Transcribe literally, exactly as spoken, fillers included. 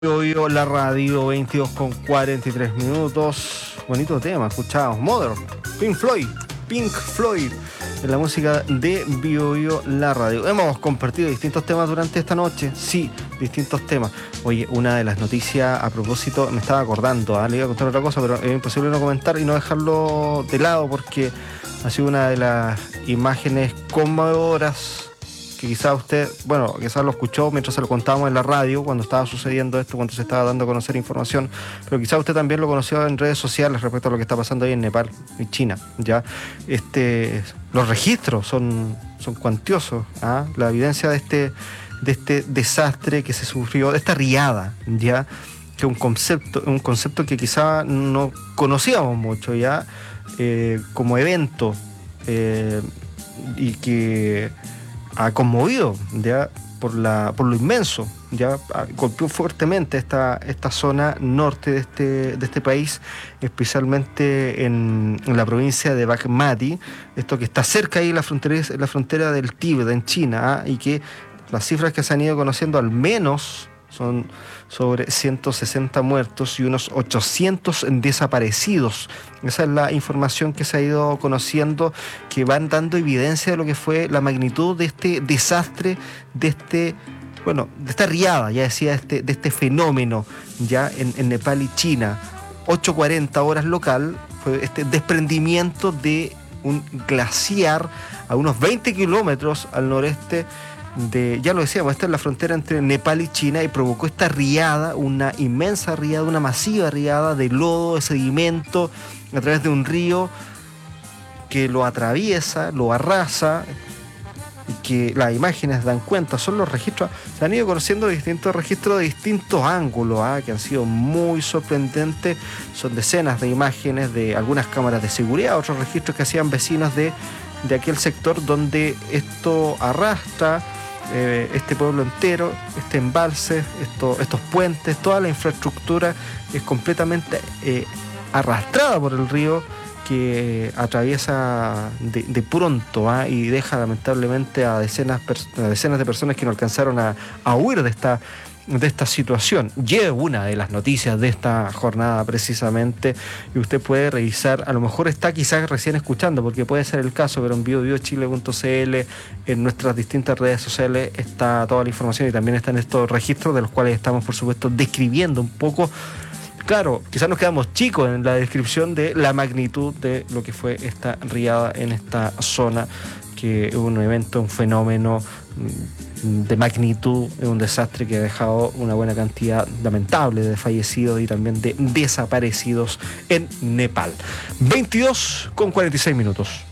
Oyo la radio, veintidós con cuarenta y tres minutos. Bonito tema, escuchábamos Mother, Pink Floyd, Pink Floyd, en la música de Bio la radio. Hemos compartido distintos temas durante esta noche, sí, distintos temas. Oye, una de las noticias a propósito, me estaba acordando, ¿eh? Le iba a contar otra cosa, pero es imposible no comentar y no dejarlo de lado porque ha sido una de las imágenes conmovedoras que quizás usted, bueno, quizás lo escuchó mientras se lo contábamos en la radio, cuando estaba sucediendo esto, cuando se estaba dando a conocer información, pero quizás usted también lo conoció en redes sociales respecto a lo que está pasando ahí en Nepal y China, ¿ya? Este, los registros son, son cuantiosos, ¿ah? La evidencia de este, de este desastre que se sufrió, de esta riada, ¿ya? Que un concepto, un concepto que quizás no conocíamos mucho, ¿ya? Eh, como evento, eh, y que ha conmovido ya por la por lo inmenso, ya golpeó fuertemente esta esta zona norte de este de este país, especialmente en, en la provincia de Bagmati, esto que está cerca ahí la frontera la frontera del Tíbet en China, ¿eh? Y que las cifras que se han ido conociendo al menos son sobre ciento sesenta muertos y unos ochocientos desaparecidos. Esa es la información que se ha ido conociendo, que van dando evidencia de lo que fue la magnitud de este desastre, de este, bueno, de esta riada, ya decía, este, de este fenómeno ya en, en Nepal y China. ocho cuarenta horas local, fue este desprendimiento de un glaciar a unos veinte kilómetros al noreste de, ya lo decíamos, esta es la frontera entre Nepal y China, y provocó esta riada, una inmensa riada, una masiva riada de lodo, de sedimento, a través de un río que lo atraviesa, lo arrasa, y que las imágenes dan cuenta, son los registros, se han ido conociendo distintos registros de distintos ángulos, ¿eh? Que han sido muy sorprendentes, son decenas de imágenes de algunas cámaras de seguridad, otros registros que hacían vecinos de, de aquel sector donde esto arrastra Eh, este pueblo entero, este embalse, esto, estos puentes, toda la infraestructura es completamente eh, arrastrada por el río que atraviesa de, de pronto, ¿eh? Y deja lamentablemente a decenas, a decenas de personas que no alcanzaron a, a huir de esta de esta situación. Y es una de las noticias de esta jornada precisamente, y usted puede revisar, a lo mejor está quizás recién escuchando, porque puede ser el caso, pero en bio bio chile punto c l, en nuestras distintas redes sociales está toda la información y también están estos registros de los cuales estamos por supuesto describiendo un poco. Claro, quizás nos quedamos chicos en la descripción de la magnitud de lo que fue esta riada en esta zona, que es un evento, un fenómeno de magnitud, es un desastre que ha dejado una buena cantidad lamentable de fallecidos y también de desaparecidos en Nepal. veintidós con cuarenta y seis minutos.